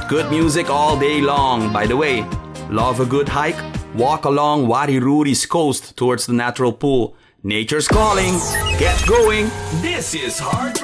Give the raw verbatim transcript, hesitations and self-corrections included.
Good music all day long. By the way, love a good hike? Walk along Wadi Ruri's coast towards the natural pool. Nature's calling. Get going. This is Hard